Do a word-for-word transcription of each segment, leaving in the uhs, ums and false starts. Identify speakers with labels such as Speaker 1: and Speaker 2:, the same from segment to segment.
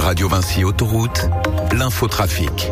Speaker 1: Radio Vinci Autoroute, l'infotrafic.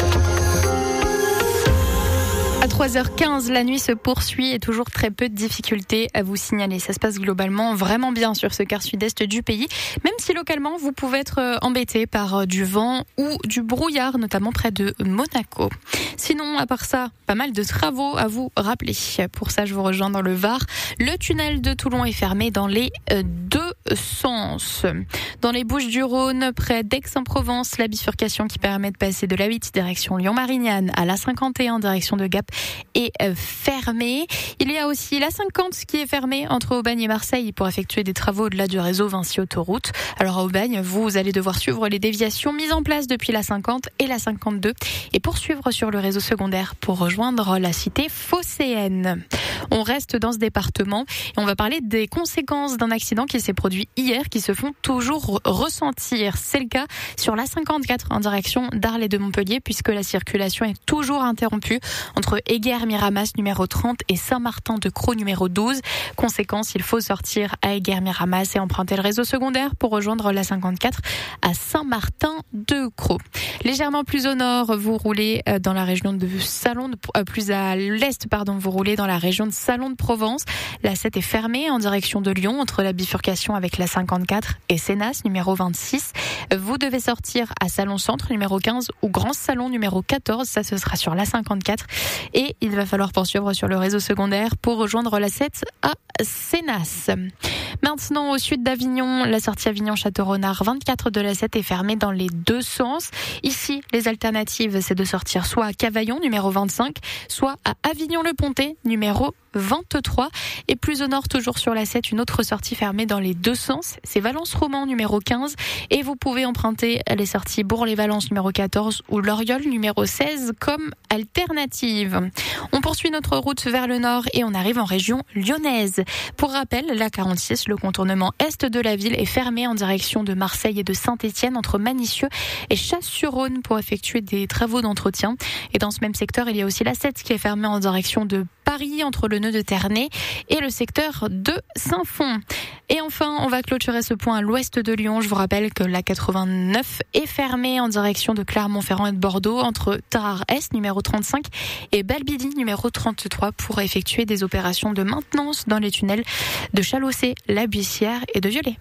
Speaker 2: À trois heures quinze, la nuit se poursuit et toujours très peu de difficultés à vous signaler. Ça se passe globalement vraiment bien sur ce quart sud-est du pays, même si localement vous pouvez être embêté par du vent ou du brouillard, notamment près de Monaco. Sinon, à part ça, pas mal de travaux à vous rappeler. Pour ça, je vous rejoins dans le Var. Le tunnel de Toulon est fermé dans les deux sens. Dans les Bouches-du-Rhône, près d'Aix-en-Provence, la bifurcation qui permet de passer de l'A huit direction Lyon-Marignane à l'A cinquante et un direction de Gap est fermée. Il y a aussi l'A cinquante qui est fermée entre Aubagne et Marseille pour effectuer des travaux au-delà du réseau Vinci Autoroute. Alors à Aubagne, vous allez devoir suivre les déviations mises en place depuis l'A cinquante et l'A cinquante-deux et poursuivre sur le réseau secondaire pour rejoindre la cité phocéenne. On reste dans ce département et on va parler des conséquences d'un accident qui s'est produit hier, qui se font toujours ressentir. C'est le cas sur l'A cinquante-quatre en direction d'Arles et de Montpellier, puisque la circulation est toujours interrompue entre Éguères-Miramas numéro trente et Saint-Martin-de-Crau numéro douze. Conséquence, il faut sortir à Éguères-Miramas et emprunter le réseau secondaire pour rejoindre l'A cinquante-quatre à Saint-Martin-de-Crau. Légèrement plus au nord, vous roulez dans la région de Salon, de, plus à l'est, pardon, vous roulez dans la région de Salon de Provence. L'A sept est fermée en direction de Lyon entre la bifurcation avec l'A cinquante-quatre et Sénas numéro vingt-six. Vous devez sortir à Salon Centre numéro quinze ou Grand Salon numéro quatorze. Ça, ce sera sur l'A cinquante-quatre. Et il va falloir poursuivre sur le réseau secondaire pour rejoindre l'A sept à Sénas. Maintenant, au sud d'Avignon, la sortie Avignon-Château-Renard vingt-quatre de l'A sept est fermée dans les deux sens. Ici, les alternatives, c'est de sortir soit à Cavaillon, numéro vingt-cinq, soit à Avignon-le-Pontet, numéro vingt-trois. Et plus au nord, toujours sur l'A sept, une autre sortie fermée dans les deux sens. C'est Valence-Roman, numéro quinze. Et vous pouvez emprunter les sorties Bourg-les-Valences, numéro quatorze, ou Loriol, numéro seize, comme alternative. On poursuit notre route vers le nord et on arrive en région lyonnaise. Pour rappel, l'A quarante-six, le contournement est de la ville, est fermé en direction de Marseille et de Saint-Étienne, entre Manicieux et Chasse-sur-Rhône, pour effectuer des travaux d'entretien. Et dans ce même secteur, il y a aussi l'A sept qui est fermée en direction de Paris, entre le nœud de Ternay et le secteur de Saint-Fond. Et enfin, on va clôturer ce point à l'ouest de Lyon. Je vous rappelle que l'A quatre-vingt-neuf est fermée en direction de Clermont-Ferrand et de Bordeaux, entre Tarare-Est, numéro trente-cinq, et Balbidi, numéro trente-trois, pour effectuer des opérations de maintenance dans les tunnels de Chalossé, La Buissière et de Viollet.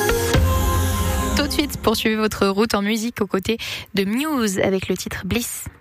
Speaker 2: Tout de suite, poursuivez votre route en musique aux côtés de Muse avec le titre Bliss.